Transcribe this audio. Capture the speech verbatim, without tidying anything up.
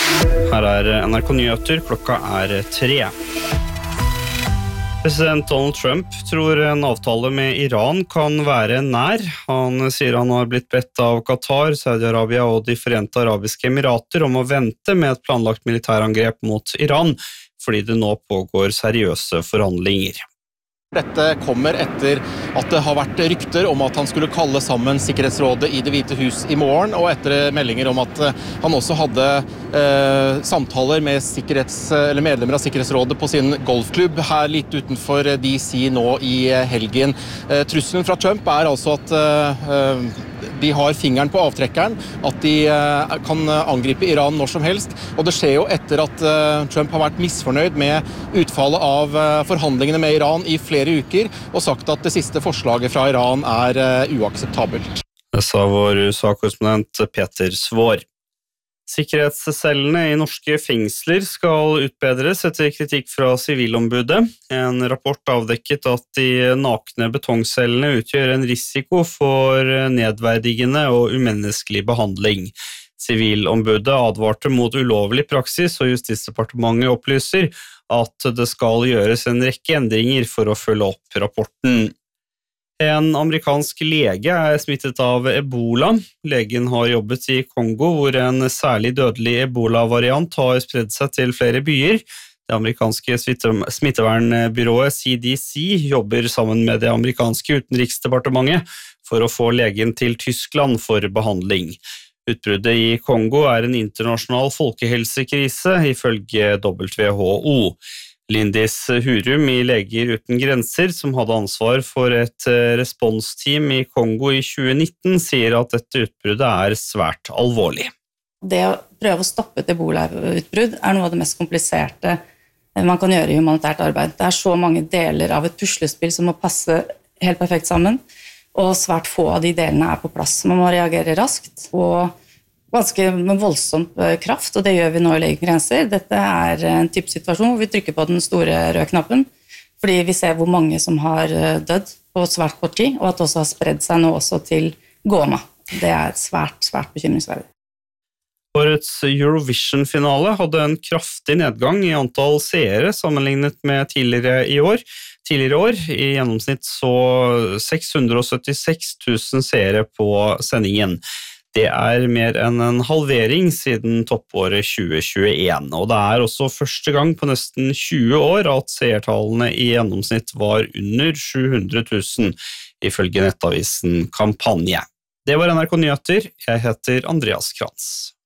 Her er N R K Nyheter, klokka er tre. President Donald Trump tror en avtale med Iran kan være nær. Han sier han har blitt bedt av Qatar, Saudi-Arabia og de Forente Arabiske Emirater om å vente med et planlagt militærangrep mot Iran, fordi det nå pågår seriøse forhandlinger. Dette kommer etter at det har vært rykter om at han skulle kalle sammen Sikkerhetsrådet i Det hvite hus i morgen, og etter meldinger om at han også hadde eh, samtaler med sikkerhets, eller medlemmer av Sikkerhetsrådet på sin golfklubb her litt utenfor D C nå i helgen. Eh, trusselen fra Trump er altså at eh, de har fingeren på avtrekkeren, at de eh, kan angripe Iran når som helst, og det skjer jo etter at eh, Trump har vært misfornøyd med utfallet av eh, forhandlingene med Iran i flere uker, og sagt at det siste forslaget fra Iran er uh, uakseptabelt. Det sa vår U S A-korrespondent Peter Svår. Sikkerhetscellene i norske fengsler skal utbedres etter kritikk fra Sivilombudet. En rapport avdekket at de nakne betongcellene utgjør en risiko for nedverdigende og umenneskelig behandling. Sivilombudet advarte mot ulovlig praksis, og Justisdepartementet opplyser at det skal gjøres en rekke endringer for å følge opp rapporten. En amerikansk lege er smittet av ebola. Legen har jobbet i Kongo, hvor en særlig dødelig ebola-variant har spredd seg til flere byer. Det amerikanske smittevernbyrået C D C jobber sammen med det amerikanske utenriksdepartementet for å få legen til Tyskland for behandling. Utbruddet i Kongo er en internasjonal folkehelsekrise, ifølge W H O. Lindis Hurum i Leger uten grenser, som hadde ansvar for et responsteam i Kongo i tjue nitten, sier at dette utbruddet er svært alvorlig. Det å prøve å stoppe et ebola-utbrudd er noe av det mest kompliserte man kan gjøre i humanitært arbeid. Det er så mange deler av et puslespill som må passe helt perfekt sammen, og svært få av de delene er på plass. Man må reagere raskt og ganske med voldsom kraft, og det gjør vi nå i Leger uten grenser. Dette er en type situasjon hvor vi trykker på den store røde knappen, fordi vi ser hvor mange som har dødd på svært kort tid, og at det også har spredd seg nå også til Goma. Det er svært, svært bekymringsverdig. Årets Eurovision-finale hadde en kraftig nedgang i antall seere sammenlignet med tidligere i år. Tidligere år, i gjennomsnitt så seks hundre syttiseks tusen seere på sendingen. Det er mer enn en halvering siden toppåret tjue tjueen, og det er også første gang på nesten tjue år at seertallene i gjennomsnitt var under sju hundre tusen, ifølge nettavisen Kampanje. Det var N R K Nyheter, jeg heter Andreas Krantz.